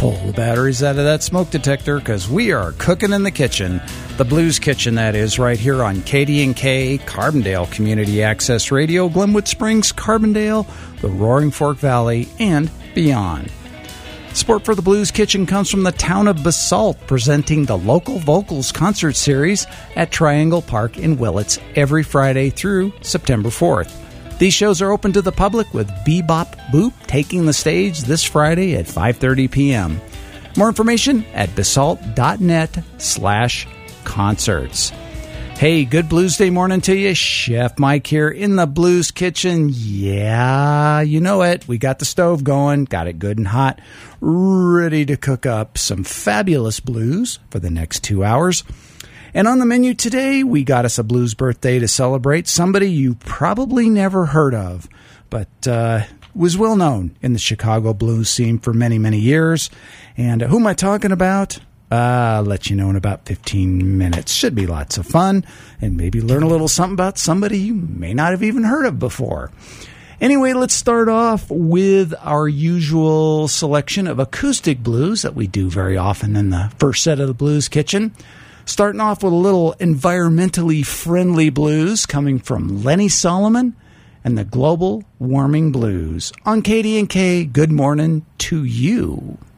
Pull the batteries out of that smoke detector because we are cooking in the kitchen. The Blues Kitchen, that is, right here on KD&K, Carbondale Community Access Radio, Glenwood Springs, Carbondale, the Roaring Fork Valley, and beyond. Support for the Blues Kitchen comes from the town of Basalt, presenting the Local Vocals concert series at Triangle Park in Willits every Friday through September 4th. These shows are open to the public with Bebop Boop taking the stage this Friday at 5:30 p.m. More information at basalt.net/concerts. Hey, good Blues Day morning to you. Chef Mike here in the Blues Kitchen. Yeah, you know it. We got the stove going, got it good and hot, ready to cook up some fabulous blues for the next 2 hours. And on the menu today, we got us a blues birthday to celebrate. Somebody you probably never heard of, but was well known in the Chicago blues scene for many, many years. And who am I talking about? I'll let you know in about 15 minutes. Should be lots of fun, and maybe learn a little something about somebody you may not have even heard of before. Anyway, let's start off with our usual selection of acoustic blues that we do very often in the first set of the Blues Kitchen. Starting off with a little environmentally friendly blues coming from Lenny Solomon and the Global Warming Blues. On KD&K, good morning to you.